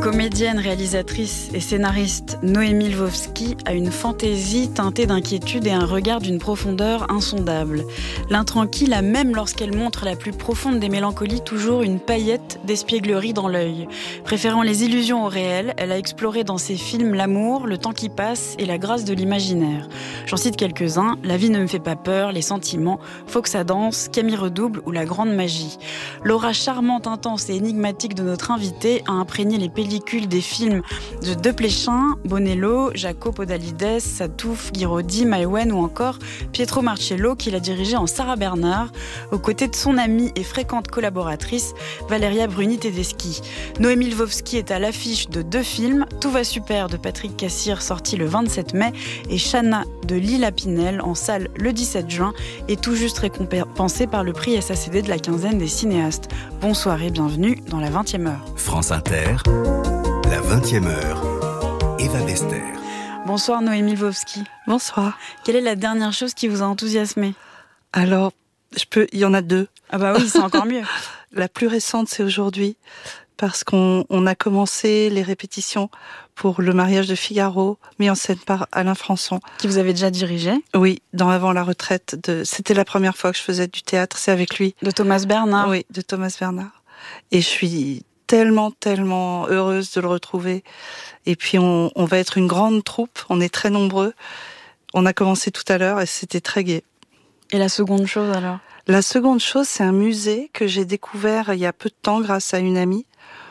comédienne, réalisatrice et scénariste Noémie Lvovsky a une fantaisie teintée d'inquiétude et un regard d'une profondeur insondable. L'intranquille a, même lorsqu'elle montre la plus profonde des mélancolies, toujours une paillette d'espièglerie dans l'œil. Préférant les illusions au réel, elle a exploré dans ses films l'amour, le temps qui passe et la grâce de l'imaginaire. J'en cite quelques-uns: La vie ne me fait pas peur, Les sentiments, Faut que ça danse, Camille redouble ou La grande magie. L'aura charmante, intense et énigmatique de notre invitée a imprégné les pellicules des films de Desplechin, Bonello, Jaco Podalides, Satouf, Guiraudy, Maïwenn ou encore Pietro Marcello, qu'il a dirigé en Sarah Bernard, aux côtés de son amie et fréquente collaboratrice Valeria Bruni-Tedeschi. Noémie Lvovsky est à l'affiche de 2 films, Tout va super de Patrick Cassir, sorti le 27 mai, et Chana de Lila Pinel, en salle le 17 juin, et tout juste récompensé par le prix SACD de la quinzaine des cinéastes. Bonsoir et bienvenue dans la 20e heure. France Inter, la 20e heure, Eva Bester. Bonsoir Noémie Lvovsky. Bonsoir. Quelle est la dernière chose qui vous a enthousiasmé ? Alors, il y en a 2. Ah bah oui, c'est encore mieux. La plus récente, c'est aujourd'hui, parce qu'on a commencé les répétitions pour Le mariage de Figaro, mis en scène par Alain Françon. Qui vous avez déjà dirigé ? Oui, dans Avant la retraite. C'était la première fois que je faisais du théâtre, c'est avec lui. De Thomas Bernard ? Oui, de Thomas Bernard. Et je suis tellement heureuse de le retrouver. Et puis on va être une grande troupe, on est très nombreux. On a commencé tout à l'heure et c'était très gai. Et la seconde chose alors ? La seconde chose, c'est un musée que j'ai découvert il y a peu de temps grâce à une amie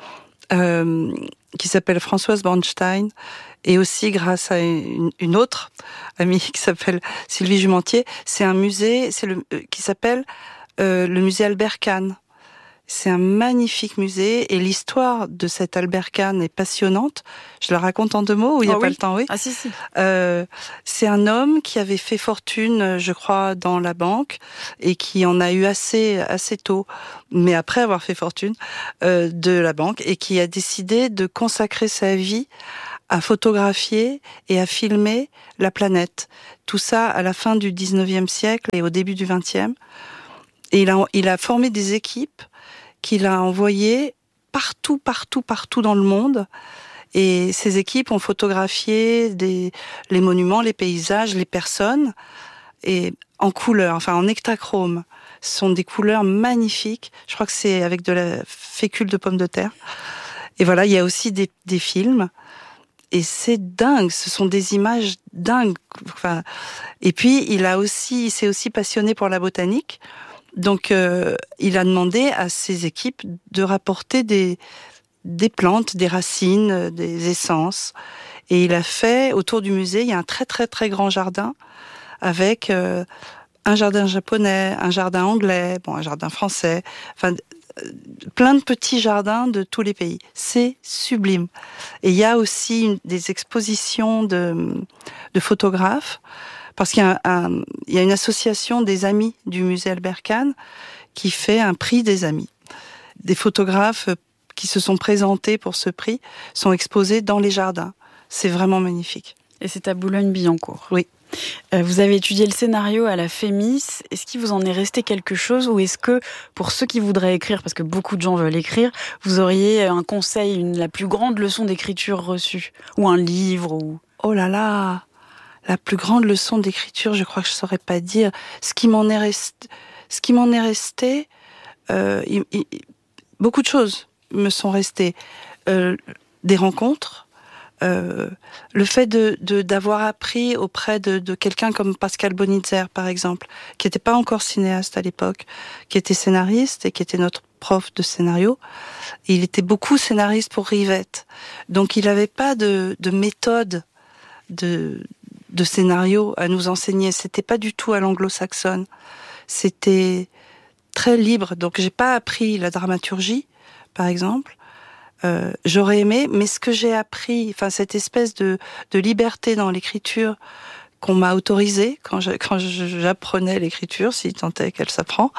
qui s'appelle Françoise Bornstein, et aussi grâce à une autre amie qui s'appelle Sylvie Jumentier. C'est un musée qui s'appelle le musée Albert Kahn. C'est un magnifique musée et l'histoire de cet Albert Kahn est passionnante. Je la raconte en 2 mots ou il n'y a pas le temps, oui. Ah si. C'est un homme qui avait fait fortune, je crois, dans la banque et qui en a eu assez tôt, mais après avoir fait fortune de la banque, et qui a décidé de consacrer sa vie à photographier et à filmer la planète. Tout ça à la fin du 19e siècle et au début du 20e. Et il a formé des équipes qu'il a envoyées partout dans le monde. Et ces équipes ont photographié les monuments, les paysages, les personnes, et en couleur, enfin en hectachrome. Ce sont des couleurs magnifiques. Je crois que c'est avec de la fécule de pommes de terre. Et voilà, il y a aussi des films. Et c'est dingue, ce sont des images dingues. Enfin, et puis, il s'est aussi passionné pour la botanique. Donc, il a demandé à ses équipes de rapporter des plantes, des racines, des essences. Et il a fait, autour du musée, il y a un très grand jardin avec un jardin japonais, un jardin anglais, un jardin français, enfin, plein de petits jardins de tous les pays. C'est sublime. Et il y a aussi des expositions de photographes, parce qu'il y a une association des amis du musée Albert Kahn qui fait un prix des amis. Des photographes qui se sont présentés pour ce prix sont exposés dans les jardins. C'est vraiment magnifique. Et c'est à Boulogne-Billancourt. Oui. Vous avez étudié le scénario à la FEMIS. Est-ce qu'il vous en est resté quelque chose, ou est-ce que, pour ceux qui voudraient écrire, parce que beaucoup de gens veulent écrire, vous auriez un conseil, la plus grande leçon d'écriture reçue ? Ou un livre ou... Oh là là, la plus grande leçon d'écriture, je crois que je saurais pas dire. Ce qui m'en est resté, beaucoup de choses me sont restées. Des rencontres, le fait d'avoir appris auprès de quelqu'un comme Pascal Bonitzer, par exemple, qui n'était pas encore cinéaste à l'époque, qui était scénariste et qui était notre prof de scénario. Et il était beaucoup scénariste pour Rivette. Donc il n'avait pas de méthode de scénario à nous enseigner. C'était pas du tout à l'anglo-saxonne. C'était très libre. Donc j'ai pas appris la dramaturgie, par exemple. J'aurais aimé, mais ce que j'ai appris, enfin cette espèce de liberté dans l'écriture qu'on m'a autorisée quand j'apprenais l'écriture, si tant est qu'elle s'apprend,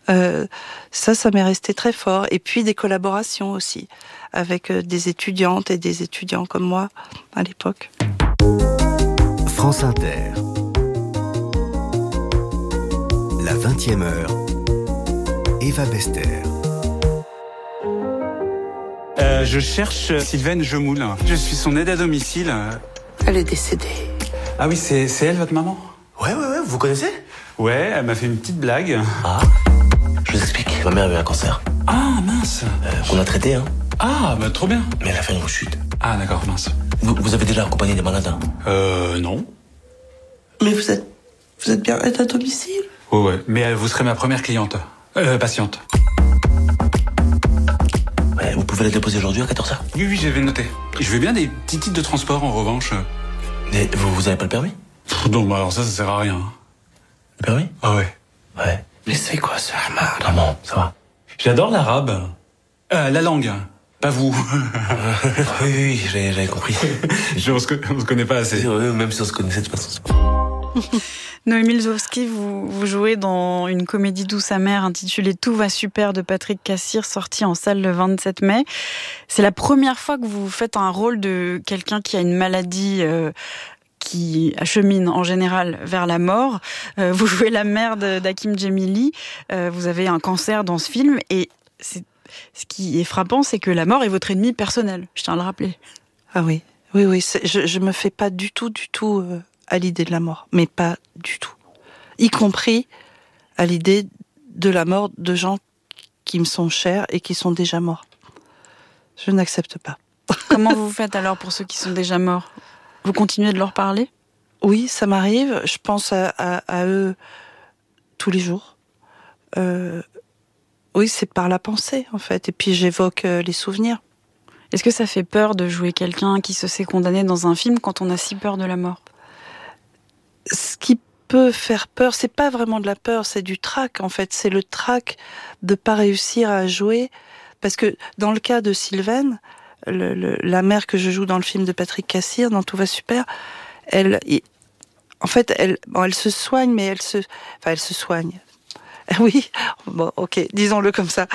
ça m'est resté très fort. Et puis des collaborations aussi avec des étudiantes et des étudiants comme moi à l'époque. France Inter, la 20e heure, Eva Bester. Je cherche Sylvaine Jemoul. Je suis son aide à domicile. Elle est décédée. Ah oui, c'est elle, votre maman? Ouais, vous connaissez? Ouais, elle m'a fait une petite blague. Ah, je vous explique. Ma mère a eu un cancer. Ah, mince. Qu'on a traité, hein. Ah, bah trop bien. Mais elle a fait une rechute. Ah, d'accord, mince. Vous avez déjà accompagné des malades, hein? Non. Mais vous êtes bien aide à domicile? Ouais, mais vous serez ma première cliente. Patiente. Ouais, vous pouvez la déposer aujourd'hui à 14h? Oui, j'avais noté. Je veux bien des petits titres de transport, en revanche. Mais vous avez pas le permis? Non, bah alors ça sert à rien. Le permis? Ah ouais. Ouais. Mais c'est quoi ce Ahmad? Maman, ça va? J'adore l'arabe. La langue. Pas vous. Oui, j'avais compris. On se connaît pas assez. Même si on se connaissait de toute façon. Noémie Lvovsky, vous jouez dans une comédie douce amère intitulée Tout va super de Patrick Cassir, sortie en salle le 27 mai. C'est la première fois que vous faites un rôle de quelqu'un qui a une maladie qui achemine en général vers la mort. Vous jouez la mère d'Hakim Djemili. Vous avez un cancer dans ce film et ce qui est frappant, c'est que la mort est votre ennemi personnel. Je tiens à le rappeler. Ah oui. Je me fais pas du tout à l'idée de la mort, mais pas du tout. Y compris à l'idée de la mort de gens qui me sont chers et qui sont déjà morts. Je n'accepte pas. Comment vous faites alors pour ceux qui sont déjà morts? Vous continuez de leur parler? Oui, ça m'arrive. Je pense à eux tous les jours. Oui, c'est par la pensée, en fait. Et puis j'évoque les souvenirs. Est-ce que ça fait peur de jouer quelqu'un qui se sait condamné dans un film quand on a si peur de la mort? Ce qui peut faire peur, c'est pas vraiment de la peur, c'est du trac, en fait. C'est le trac de pas réussir à jouer. Parce que dans le cas de Sylvaine, la mère que je joue dans le film de Patrick Cassir, dans Tout va super, elle se soigne, mais elle se soigne. Oui, bon, ok, disons-le comme ça.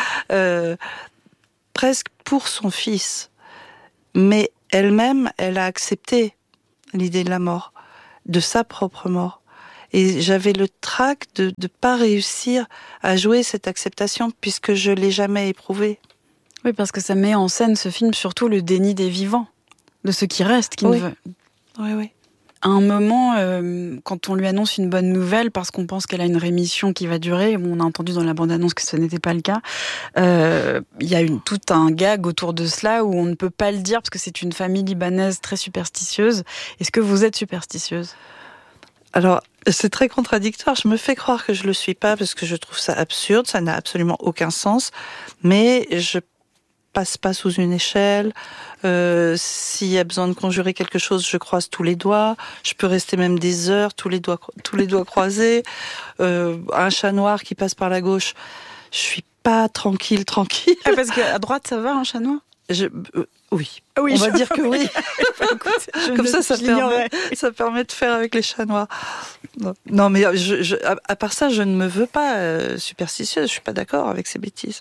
Presque pour son fils. Mais elle-même, elle a accepté l'idée de la mort, de sa propre mort. Et j'avais le trac de ne pas réussir à jouer cette acceptation, puisque je l'ai jamais éprouvée. Oui, parce que ça met en scène, ce film, surtout le déni des vivants, de ceux qui restent, qui oui. ne veulent. Oui. À un moment, quand on lui annonce une bonne nouvelle, parce qu'on pense qu'elle a une rémission qui va durer, on a entendu dans la bande-annonce que ce n'était pas le cas, il y a tout un gag autour de cela où on ne peut pas le dire parce que c'est une famille libanaise très superstitieuse. Est-ce que vous êtes superstitieuse? Alors, c'est très contradictoire. Je me fais croire que je le suis pas parce que je trouve ça absurde. Ça n'a absolument aucun sens. Mais je passe pas sous une échelle. S'il y a besoin de conjurer quelque chose, je croise tous les doigts. Je peux rester même des heures, tous les doigts croisés. Un chat noir qui passe par la gauche, je suis pas tranquille. Ah, parce qu'à droite, ça va, un chat noir? Oui. Oui, on va dire que oui. Comme ça permet de faire avec les chats noirs. Non, mais à part ça, je ne me veux pas superstitieuse. Je suis pas d'accord avec ces bêtises.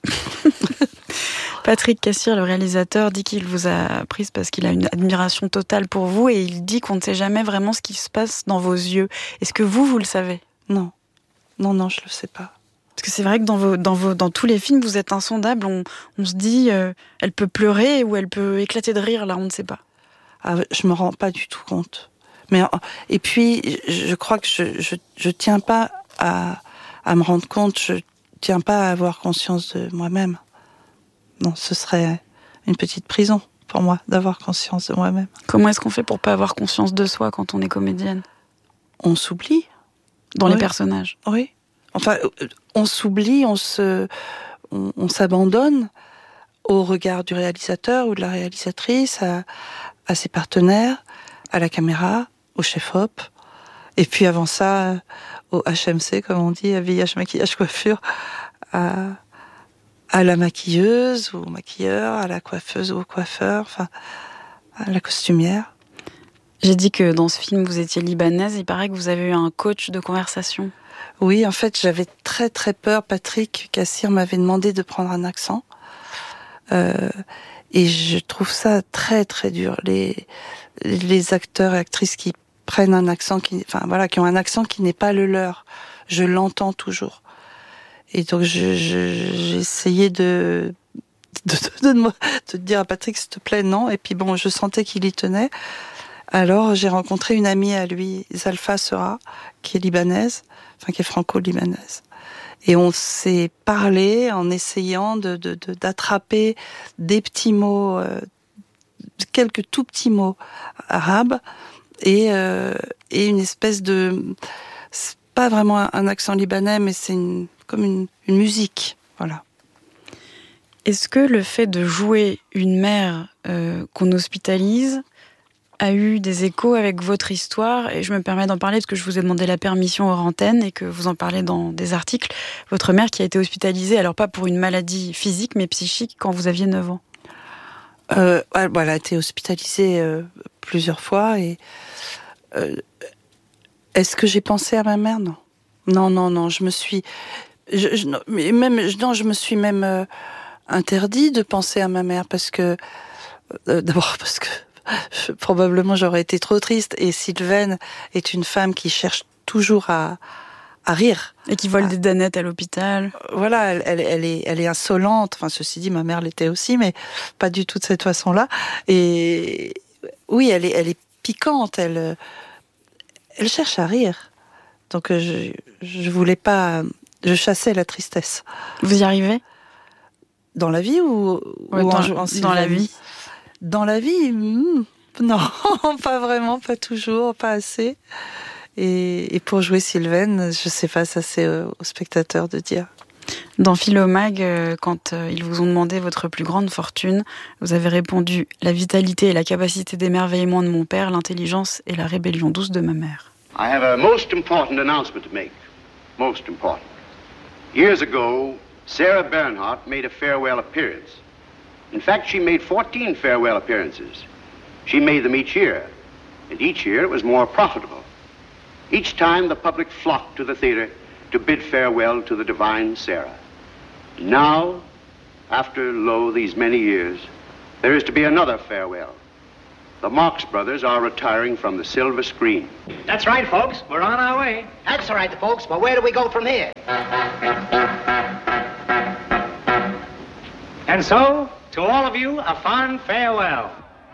Patrick Cassir, le réalisateur, dit qu'il vous a prise parce qu'il a une admiration totale pour vous et il dit qu'on ne sait jamais vraiment ce qui se passe dans vos yeux. Est-ce que vous le savez? Non, je le sais pas. Parce que c'est vrai que dans tous les films, vous êtes insondable. On se dit, elle peut pleurer ou elle peut éclater de rire, là, on ne sait pas. Ah, je me rends pas du tout compte. Et puis, je crois que je tiens pas à me rendre compte, je tiens pas à avoir conscience de moi-même. Non, ce serait une petite prison pour moi d'avoir conscience de moi-même. Comment est-ce qu'on fait pour pas avoir conscience de soi quand on est comédienne? On s'oublie. Dans les personnages. Oui. Enfin, on s'oublie, on s'abandonne au regard du réalisateur ou de la réalisatrice, à ses partenaires, à la caméra, au chef-op, et puis avant ça, au HMC, comme on dit, habillage, maquillage, coiffure, à la maquilleuse ou au maquilleur, à la coiffeuse ou au coiffeur, enfin, à la costumière. J'ai dit que dans ce film, vous étiez libanaise. Il paraît que vous avez eu un coach de conversation. Oui, en fait, j'avais très très peur. Patrick Cassir m'avait demandé de prendre un accent. Et je trouve ça très très dur. Les acteurs et actrices qui prennent un accent qui ont un accent qui n'est pas le leur. Je l'entends toujours. Et donc j'ai essayé de de dire à Patrick, s'il te plaît, non. Et puis bon, je sentais qu'il y tenait. Alors, j'ai rencontré une amie à lui, Zalfa Sera, qui est libanaise, qui est franco-libanaise. Et on s'est parlé en essayant d'attraper des petits mots, quelques tout petits mots arabes, et une espèce de... C'est pas vraiment un accent libanais, mais c'est comme une musique, voilà. Est-ce que le fait de jouer une mère qu'on hospitalise a eu des échos avec votre histoire? Et je me permets d'en parler parce que je vous ai demandé la permission hors antenne et que vous en parlez dans des articles. Votre mère qui a été hospitalisée, alors pas pour une maladie physique, mais psychique, quand vous aviez 9 ans. Elle a été hospitalisée plusieurs fois. Et est-ce que j'ai pensé à ma mère? Non. Je me suis... je me suis même interdit de penser à ma mère parce que... d'abord parce que probablement j'aurais été trop triste, et Sylvaine est une femme qui cherche toujours à rire. Et qui vole des danettes à l'hôpital. Voilà, elle est insolente, ceci dit, ma mère l'était aussi, mais pas du tout de cette façon-là. Et oui, elle est piquante, elle cherche à rire. Donc je voulais pas... Je chassais la tristesse. Vous y arrivez? Dans la vie ou dans la vie? Dans la vie, non, pas vraiment, pas toujours, pas assez. Et pour jouer Sylvaine, je sais pas, ça c'est aux spectateurs de dire. Dans Philomag, quand ils vous ont demandé votre plus grande fortune, vous avez répondu « La vitalité et la capacité d'émerveillement de mon père, l'intelligence et la rébellion douce de ma mère ». I have a most important announcement to make. Most important. Years ago, Sarah Bernhardt made a farewell appearance. In fact, she made 14 farewell appearances. She made them each year, and each year it was more profitable. Each time the public flocked to the theater to bid farewell to the divine Sarah. Now, after, these many years, there is to be another farewell. The Marx Brothers are retiring from the silver screen. That's right, folks. We're on our way. That's all right, folks, but where do we go from here? And so, to all of you, a fond farewell.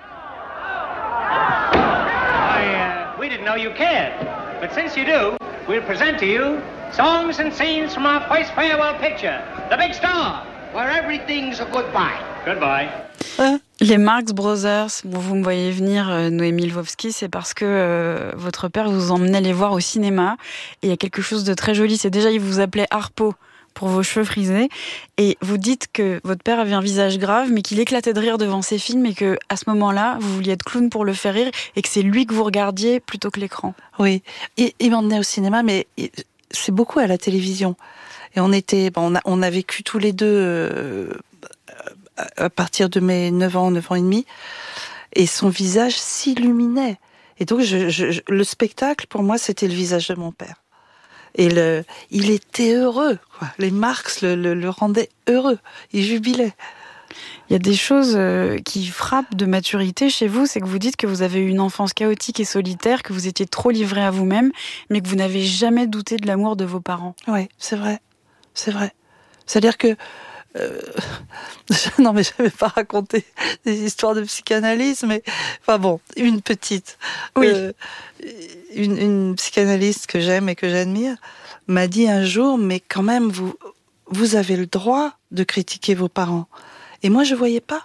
We didn't know you cared, but since you do, we'll present to you songs and scenes from our first farewell picture, The Big Star, where everything's a goodbye. Goodbye. Les Marx Brothers, vous me voyez venir, Noémie Lvovsky, c'est parce que votre père vous emmenait les voir au cinéma. Et il y a quelque chose de très joli, c'est déjà, il vous appelait Harpo pour vos cheveux frisés. Et vous dites que votre père avait un visage grave, mais qu'il éclatait de rire devant ses films et que à ce moment-là, vous vouliez être clown pour le faire rire et que c'est lui que vous regardiez plutôt que l'écran. Oui, il m'emmenait au cinéma, mais c'est beaucoup à la télévision. Et on a vécu tous les deux... à partir de mes 9 ans et demi, et son visage s'illuminait. Et donc, le spectacle, pour moi, c'était le visage de mon père. Et il était heureux, quoi. Les Marx le rendaient heureux. Il jubilait. Il y a des choses qui frappent de maturité chez vous, c'est que vous dites que vous avez eu une enfance chaotique et solitaire, que vous étiez trop livré à vous-même, mais que vous n'avez jamais douté de l'amour de vos parents. Oui, c'est vrai. C'est vrai. C'est-à-dire que non, mais je n'avais pas raconté des histoires de psychanalyse, mais une petite. Oui. Une psychanalyste que j'aime et que j'admire m'a dit un jour, mais quand même, vous avez le droit de critiquer vos parents. Et moi, je voyais pas.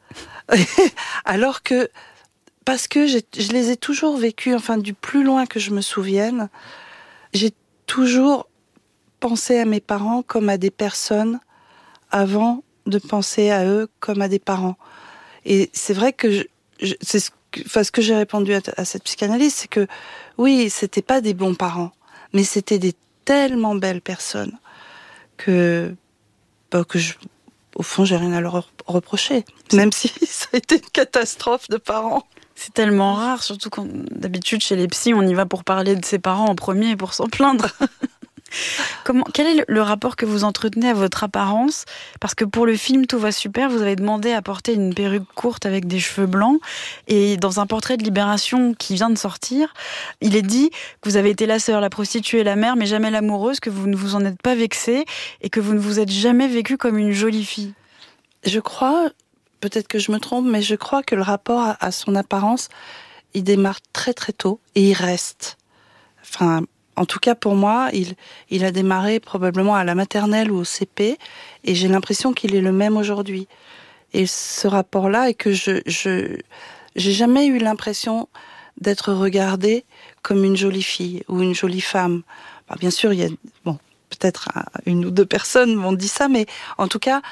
Alors que, parce que je les ai toujours vécus, du plus loin que je me souvienne, j'ai toujours pensé à mes parents comme à des personnes avant de penser à eux comme à des parents. Et c'est vrai que c'est ce que j'ai répondu à cette psychanalyste, c'est que oui, c'était pas des bons parents, mais c'était des tellement belles personnes que au fond, j'ai rien à leur reprocher, même si ça a été une catastrophe de parents. C'est tellement rare, surtout quand d'habitude chez les psys, on y va pour parler de ses parents en premier pour s'en plaindre. Quel est le rapport que vous entretenez à votre apparence? Parce que pour le film Tout va super, vous avez demandé à porter une perruque courte avec des cheveux blancs. Et dans un portrait de Libération qui vient de sortir, il est dit que vous avez été la sœur, la prostituée, la mère, mais jamais l'amoureuse, que vous ne vous en êtes pas vexée et que vous ne vous êtes jamais vécue comme une jolie fille. Je crois, peut-être que je me trompe, mais je crois que le rapport à son apparence, il démarre très très tôt et il reste. Enfin, en tout cas pour moi, il a démarré probablement à la maternelle ou au CP, et j'ai l'impression qu'il est le même aujourd'hui. Et ce rapport-là, et que j'ai jamais eu l'impression d'être regardée comme une jolie fille ou une jolie femme. Alors, bien sûr, il y a, bon, peut-être une ou deux personnes m'ont dit ça, mais en tout cas,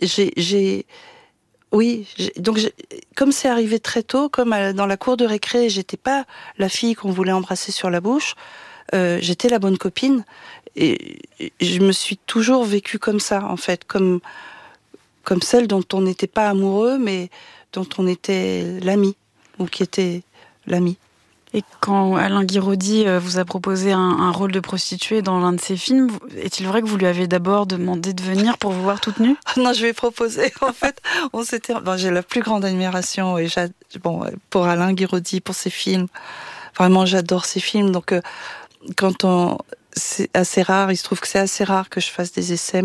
comme c'est arrivé très tôt, comme dans la cour de récré, j'étais pas la fille qu'on voulait embrasser sur la bouche, j'étais la bonne copine, et je me suis toujours vécue comme ça, en fait, comme celle dont on n'était pas amoureux, mais dont on était l'ami, ou qui était l'ami. Et quand Alain Guiraudy vous a proposé un rôle de prostituée dans l'un de ses films, est-il vrai que vous lui avez d'abord demandé de venir pour vous voir toute nue ? Non, je lui ai proposé. En fait, j'ai la plus grande admiration pour Alain Guiraudy, pour ses films. Vraiment, j'adore ses films. Donc, c'est assez rare. Il se trouve que c'est assez rare que je fasse des essais,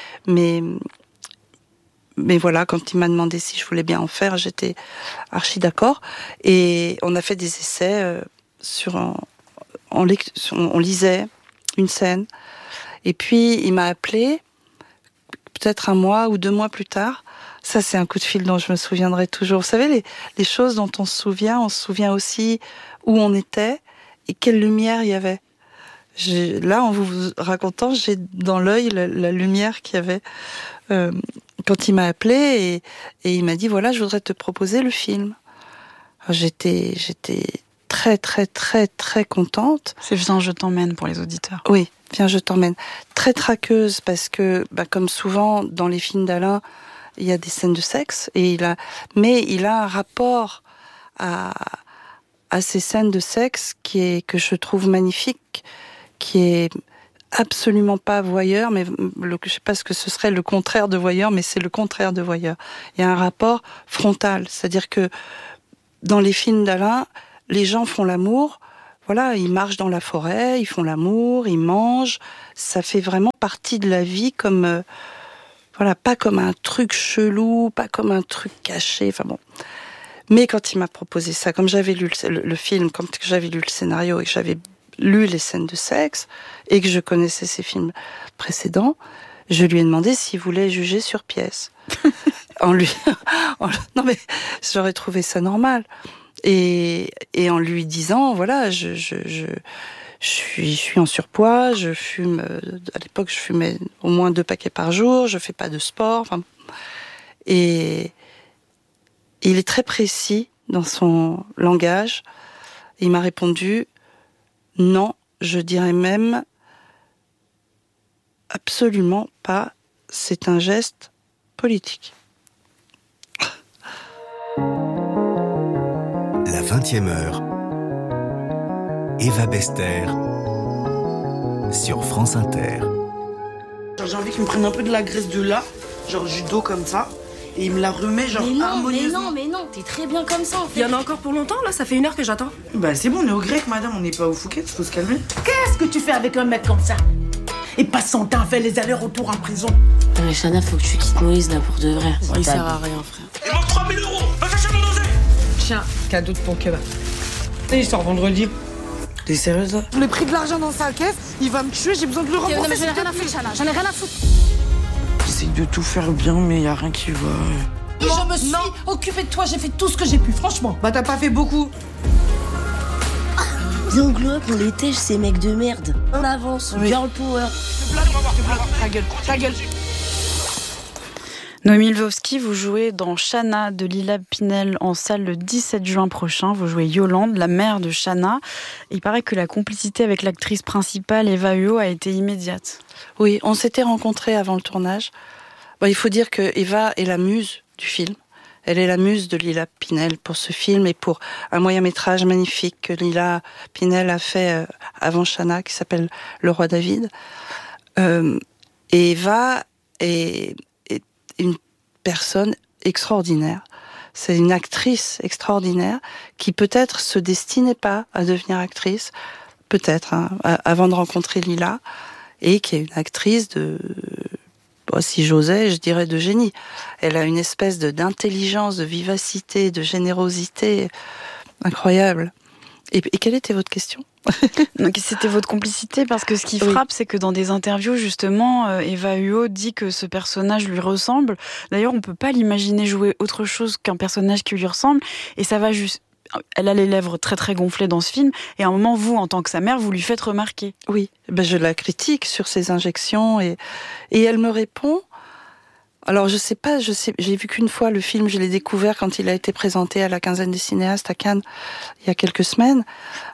mais voilà, quand il m'a demandé si je voulais bien en faire, j'étais archi d'accord. Et on a fait des essais on lisait une scène. Et puis, il m'a appelé, peut-être 1 mois ou 2 mois plus tard. Ça, c'est un coup de fil dont je me souviendrai toujours. Vous savez, les choses dont on se souvient aussi où on était et quelle lumière il y avait. Là, en vous racontant, j'ai dans l'œil la lumière qu'il y avait quand il m'a appelé et il m'a dit, voilà, je voudrais te proposer le film. Alors, j'étais très, très, très, très contente. C'est Viens, je t'emmène pour les auditeurs. Oui, Viens, je t'emmène. Très traqueuse parce que, comme souvent dans les films d'Alain, il y a des scènes de sexe mais il a un rapport à ces scènes de sexe que je trouve magnifique, qui est absolument pas voyeur, mais je sais pas ce que ce serait le contraire de voyeur, mais c'est le contraire de voyeur. Il y a un rapport frontal, c'est-à-dire que dans les films d'Alain, les gens font l'amour, voilà, ils marchent dans la forêt, ils font l'amour, ils mangent, ça fait vraiment partie de la vie comme, pas comme un truc chelou, pas comme un truc caché, enfin bon. Mais quand il m'a proposé ça, comme j'avais lu le film, comme j'avais lu le scénario et que j'avais lu les scènes de sexe et que je connaissais ses films précédents, je lui ai demandé s'il voulait juger sur pièce. Non mais j'aurais trouvé ça normal. Et en lui disant, voilà, je suis en surpoids, je fume, à l'époque je fumais au moins 2 paquets par jour, je fais pas de sport, et il est très précis dans son langage. Il m'a répondu, non, je dirais même absolument pas, c'est un geste politique. La 20e heure, Eva Bester sur France Inter. J'ai envie qu'ils me prennent un peu de la graisse de là, genre du dos comme ça, et il me la remet genre harmonieusement. Mais non, t'es très bien comme ça en fait. Il y en a encore pour longtemps là, ça fait 1 heure que j'attends. Bah c'est bon, on est au grec madame, on n'est pas au Fouquet, faut se calmer. Qu'est-ce que tu fais avec un mec comme ça? Et pas son temps, fait les allers-retours en prison. Non mais Chana, faut que tu quittes Moïse là pour de vrai. Il sert à rien frère. Il manque 3 000 €, va chercher mon dosé. Tiens, cadeau de ton kebab. Et il sort vendredi. T'es sérieuse là? Je l'ai pris de l'argent dans sa caisse, il va me tuer, j'ai besoin de le rembourser. Non mais j'en ai rien à foutre Chana, j'en ai rien à foutre. J'essaye de tout faire bien mais y a rien qui va. Je me suis occupée de toi, j'ai fait tout ce que j'ai pu, franchement. Bah t'as pas fait beaucoup. Bien glow up, on les tèche ces mecs de merde. On avance, girl power. Ta gueule. Noémie Lvovsky, vous jouez dans Chana de Lila Pinel en salle le 17 juin prochain. Vous jouez Yolande, la mère de Chana. Il paraît que la complicité avec l'actrice principale, Eva Huot, a été immédiate. Oui, on s'était rencontrés avant le tournage. Il faut dire que Eva est la muse du film. Elle est la muse de Lila Pinel pour ce film et pour un moyen-métrage magnifique que Lila Pinel a fait avant Chana, qui s'appelle Le Roi David. Et Eva est une personne extraordinaire. C'est une actrice extraordinaire qui peut-être se destinait pas à devenir actrice, peut-être, avant de rencontrer Lila, et qui est une actrice si j'osais, je dirais de génie. Elle a une espèce d'intelligence, de vivacité, de générosité incroyable. Et quelle était votre question ? Donc, c'était votre complicité, parce que ce qui frappe, c'est que dans des interviews, justement, Eva Huot dit que ce personnage lui ressemble. D'ailleurs, on peut pas l'imaginer jouer autre chose qu'un personnage qui lui ressemble, et ça va juste... Elle a les lèvres très très gonflées dans ce film, et à un moment, vous, en tant que sa mère, vous lui faites remarquer. Oui, je la critique sur ses injections, et elle me répond... Alors je sais, j'ai vu qu'une fois le film, je l'ai découvert quand il a été présenté à la quinzaine des cinéastes à Cannes il y a quelques semaines.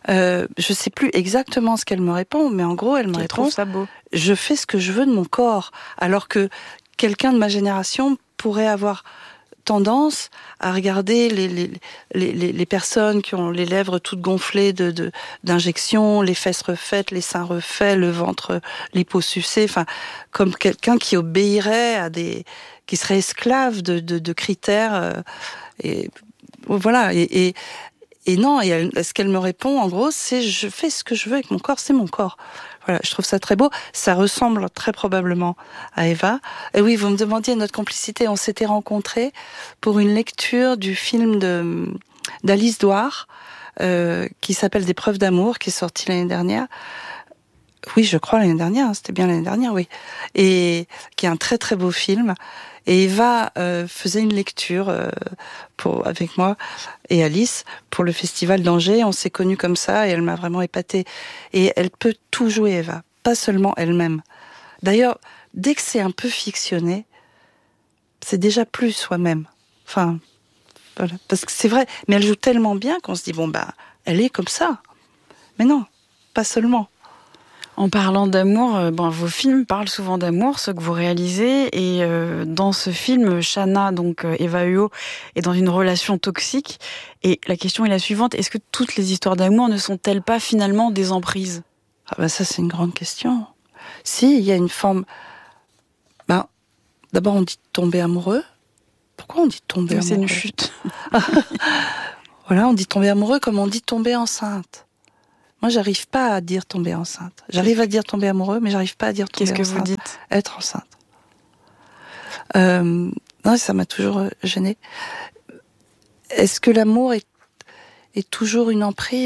Je sais plus exactement ce qu'elle me répond, mais en gros elle me répond trouve ça beau. Je fais ce que je veux de mon corps, alors que quelqu'un de ma génération pourrait avoir tendance à regarder les personnes qui ont les lèvres toutes gonflées d'injections, les fesses refaites, les seins refaits, le ventre liposucé, enfin, comme quelqu'un qui obéirait qui serait esclave de critères, et voilà, et non, ce qu'elle me répond, en gros, c'est je fais ce que je veux avec mon corps, c'est mon corps. Voilà, je trouve ça très beau. Ça ressemble très probablement à Eva. Et oui, vous me demandiez notre complicité. On s'était rencontrés pour une lecture du film d'Alice Douard, qui s'appelle Des preuves d'amour, qui est sorti l'année dernière. Oui, je crois l'année dernière. C'était bien l'année dernière, oui. Et qui est un très très beau film. Et Eva faisait une lecture avec moi et Alice pour le festival d'Angers. On s'est connus comme ça et elle m'a vraiment épatée. Et elle peut tout jouer, Eva, pas seulement elle-même. D'ailleurs, dès que c'est un peu fictionné, c'est déjà plus soi-même. Enfin, voilà. Parce que c'est vrai, mais elle joue tellement bien qu'on se dit, elle est comme ça. Mais non, pas seulement. En parlant d'amour, vos films parlent souvent d'amour, ceux que vous réalisez, et dans ce film, Shanna, donc Eva Huot, est dans une relation toxique. Et la question est la suivante, est-ce que toutes les histoires d'amour ne sont-elles pas finalement des emprises ? Ça, c'est une grande question. Si, il y a une forme... d'abord, on dit tomber amoureux. Pourquoi on dit tomber amoureux ? C'est une chute. Voilà, on dit tomber amoureux comme on dit tomber enceinte. Moi, j'arrive pas à dire tomber enceinte. J'arrive à dire tomber amoureux, mais j'arrive pas à dire tomber enceinte. Qu'est-ce que vous dites ? Être enceinte. Non, ça m'a toujours gênée. Est-ce que l'amour est toujours une emprise ?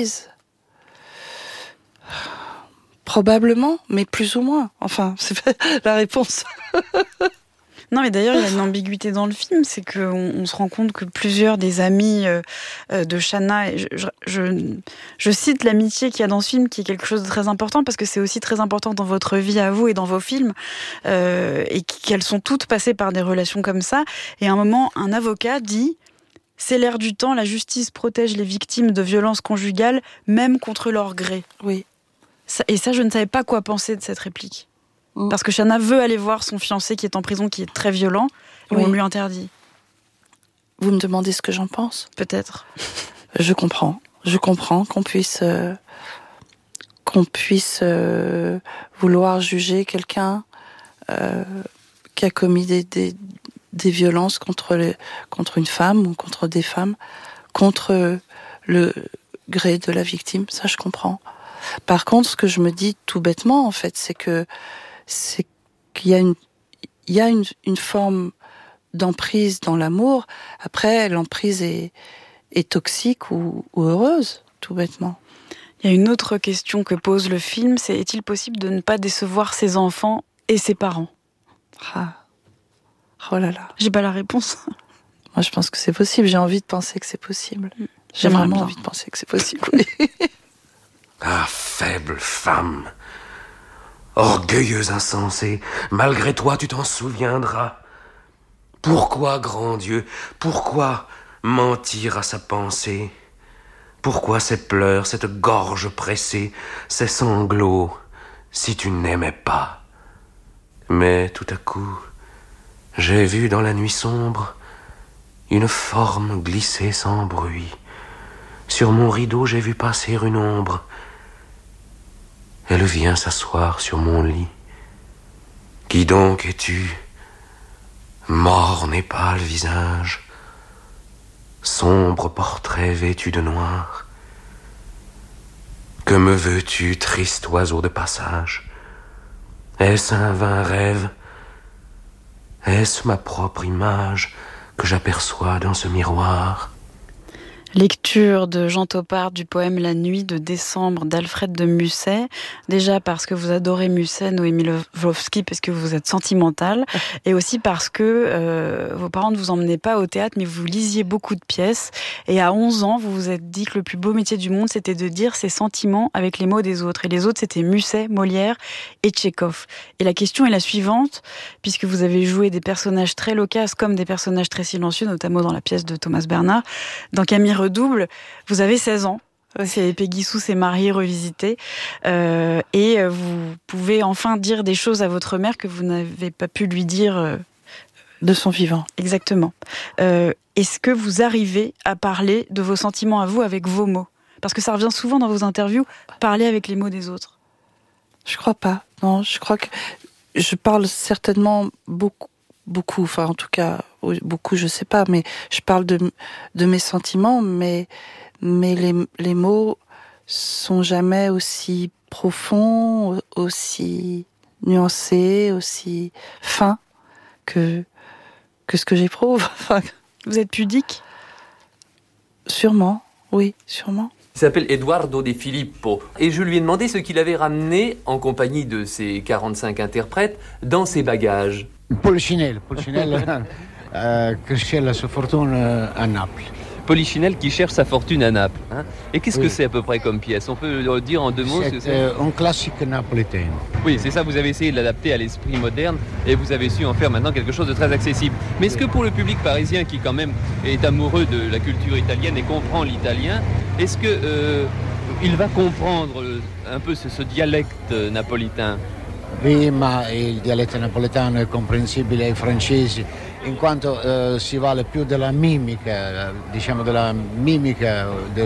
Probablement, mais plus ou moins. Enfin, c'est la réponse. Non, mais d'ailleurs, il y a une ambiguïté dans le film, c'est qu'on se rend compte que plusieurs des amis de Shanna, et je cite l'amitié qu'il y a dans ce film, qui est quelque chose de très important, parce que c'est aussi très important dans votre vie à vous et dans vos films, et qu'elles sont toutes passées par des relations comme ça. Et à un moment, un avocat dit « C'est l'air du temps, la justice protège les victimes de violences conjugales, même contre leur gré. » Oui. Et ça, je ne savais pas quoi penser de cette réplique. Parce que Shanna veut aller voir son fiancé qui est en prison, qui est très violent, et on lui interdit. Vous me demandez ce que j'en pense ? Peut-être. Je comprends qu'on puisse vouloir juger quelqu'un qui a commis des violences contre une femme ou contre des femmes, contre le gré de la victime. Ça, je comprends. Par contre, ce que je me dis tout bêtement, en fait, c'est qu'il y a une forme d'emprise dans l'amour. Après, l'emprise est toxique ou heureuse, tout bêtement. Il y a une autre question que pose le film, c'est est-il possible de ne pas décevoir ses enfants et ses parents ? Oh là là. J'ai pas la réponse. Moi, je pense que c'est possible. J'ai envie de penser que c'est possible. J'ai vraiment envie de penser que c'est possible. Ah, faible femme, orgueilleuse insensée, malgré toi tu t'en souviendras. Pourquoi, grand Dieu, pourquoi mentir à sa pensée ? Pourquoi ces pleurs, cette gorge pressée, ces sanglots, si tu n'aimais pas ? Mais tout à coup, j'ai vu dans la nuit sombre une forme glisser sans bruit. Sur mon rideau, j'ai vu passer une ombre. Elle vient s'asseoir sur mon lit. Qui donc es-tu ? Morne et pâle visage, sombre portrait vêtu de noir. Que me veux-tu, triste oiseau de passage ? Est-ce un vain rêve ? Est-ce ma propre image que j'aperçois dans ce miroir ? Lecture de Jean Topard du poème La Nuit de décembre d'Alfred de Musset. Déjà parce que vous adorez Musset, Noémie Lvovsky, parce que vous êtes sentimentale, et aussi parce que vos parents ne vous emmenaient pas au théâtre, mais vous lisiez beaucoup de pièces. Et à 11 ans, vous vous êtes dit que le plus beau métier du monde, c'était de dire ses sentiments avec les mots des autres. Et les autres, c'était Musset, Molière et Tchekhov. Et la question est la suivante, puisque vous avez joué des personnages très loquaces comme des personnages très silencieux, notamment dans la pièce de Thomas Bernhard. Dans Camille Redouble, vous avez 16 ans. C'est Peggy Sue s'est mariée, revisitée. Et vous pouvez enfin dire des choses à votre mère que vous n'avez pas pu lui dire de son vivant. Exactement. Est-ce que vous arrivez à parler de vos sentiments à vous avec vos mots ? Parce que ça revient souvent dans vos interviews, parler avec les mots des autres. Je crois pas. Non, je crois que je parle certainement beaucoup, enfin en tout cas beaucoup, je sais pas, mais je parle de mes sentiments, mais les mots sont jamais aussi profonds, aussi nuancés, aussi fins que ce que j'éprouve. Vous êtes pudique ? Sûrement, oui, sûrement. Il s'appelle Eduardo De Filippo. Et je lui ai demandé ce qu'il avait ramené, en compagnie de ses 45 interprètes, dans ses bagages. Polichinelle che cherche la sua fortuna à Naples. Polichinelle qui cherche sa fortune à Naples. Hein. Et qu'est-ce que c'est à peu près comme pièce ? On peut le dire en deux mots. C'est un classique napolitain. Oui, c'est ça, vous avez essayé de l'adapter à l'esprit moderne et vous avez su en faire maintenant quelque chose de très accessible. Mais est-ce que pour le public parisien qui quand même est amoureux de la culture italienne et comprend l'italien, est-ce que il va comprendre un peu ce dialecte napolitain ? Oui, ma il dialetto napoletano è comprensibile ai francesi in quanto si vale più della mimica, diciamo della mimica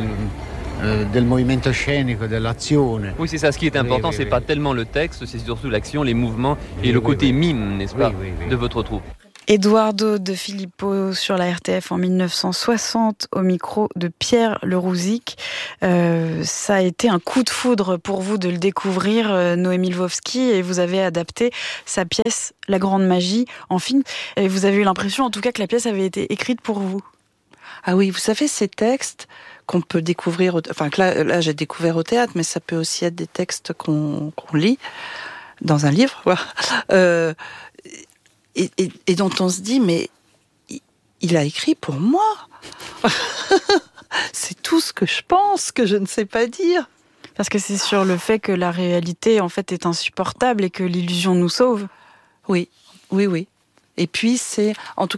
del movimento scenico, dell'azione. Oui, c'est ça. Ce qui est important, c'est pas tellement le texte, c'est surtout l'action, les mouvements et le côté mime, n'est-ce pas, de votre troupe. Eduardo De Filippo sur la RTF en 1960 au micro de Pierre Lerouzic. Ça a été un coup de foudre pour vous de le découvrir, Noémie Lvovsky, et vous avez adapté sa pièce La Grande Magie en film. Et vous avez eu l'impression, en tout cas, que la pièce avait été écrite pour vous. Ah oui, vous savez, ces textes qu'on peut découvrir, enfin que là j'ai découvert au théâtre, mais ça peut aussi être des textes qu'on lit dans un livre, voilà. Et dont on se dit, mais il a écrit pour moi. C'est tout ce que je pense, que je ne sais pas dire. Parce que c'est sur le fait que la réalité, en fait, est insupportable et que l'illusion nous sauve. Oui. Et puis, c'est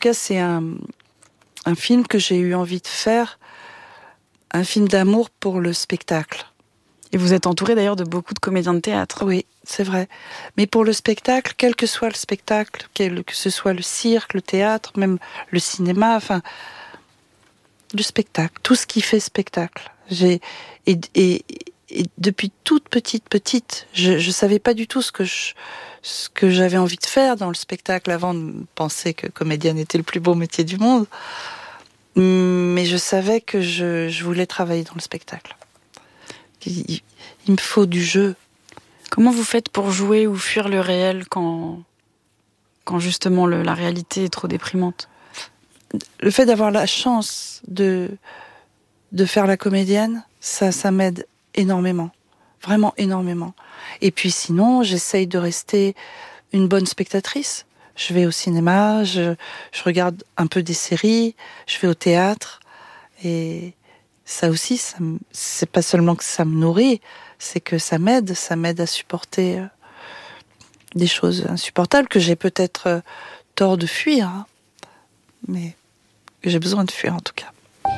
un film que j'ai eu envie de faire, un film d'amour pour le spectacle. Et vous êtes entouré d'ailleurs de beaucoup de comédiens de théâtre. Oui, c'est vrai. Mais pour le spectacle, quel que soit le spectacle, que ce soit le cirque, le théâtre, même le cinéma, enfin, le spectacle, tout ce qui fait spectacle. Et depuis toute petite, je savais pas du tout ce que j'avais envie de faire dans le spectacle avant de penser que comédienne était le plus beau métier du monde. Mais je savais que je voulais travailler dans le spectacle. Il me faut du jeu. Comment vous faites pour jouer ou fuir le réel quand justement la réalité est trop déprimante ? Le fait d'avoir la chance de faire la comédienne, ça m'aide énormément. Vraiment énormément. Et puis sinon, j'essaye de rester une bonne spectatrice. Je vais au cinéma, je regarde un peu des séries, je vais au théâtre. Et ça aussi, c'est pas seulement que ça me nourrit, c'est que ça m'aide à supporter des choses insupportables que j'ai peut-être tort de fuir, hein, mais que j'ai besoin de fuir en tout cas.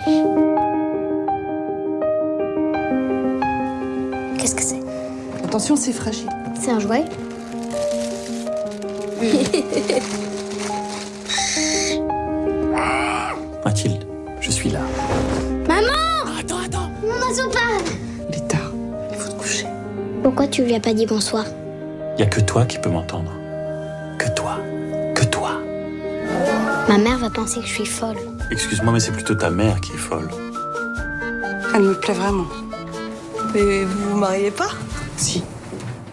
Qu'est-ce que c'est ? Attention, c'est fragile. C'est un jouet ? Mathilde, je suis là. Maman ! Attends. Maman se parle. Il est tard, il faut te coucher. Pourquoi tu lui as pas dit bonsoir ? Il y a que toi qui peux m'entendre. Que toi. Ma mère va penser que je suis folle. Excuse-moi, mais c'est plutôt ta mère qui est folle. Elle me plaît vraiment. Mais vous vous mariez pas ?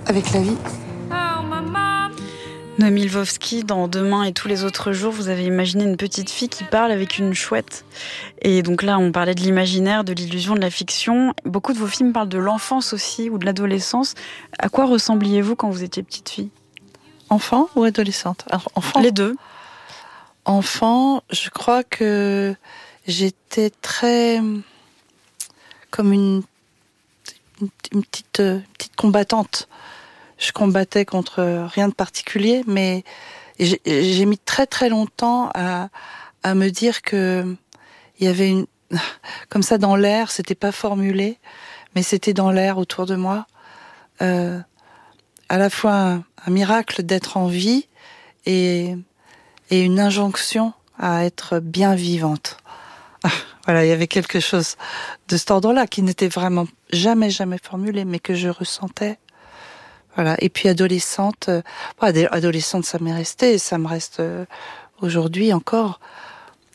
Si, avec la vie. Noémie Lvovsky, dans Demain et tous les autres jours, vous avez imaginé une petite fille qui parle avec une chouette. Et donc là, on parlait de l'imaginaire, de l'illusion, de la fiction. Beaucoup de vos films parlent de l'enfance aussi, ou de l'adolescence. À quoi ressembliez-vous quand vous étiez petite fille ? Enfant ou adolescente ? Enfant. Les deux. Enfant, je crois que j'étais très... comme une petite combattante. Je combattais contre rien de particulier, mais j'ai mis très très longtemps à me dire que il y avait comme ça dans l'air, c'était pas formulé, mais c'était dans l'air autour de moi, à la fois un miracle d'être en vie et une injonction à être bien vivante. Voilà, il y avait quelque chose de cet ordre-là qui n'était vraiment jamais formulé, mais que je ressentais. Voilà. Et puis adolescente, ça m'est resté, et ça me reste aujourd'hui encore.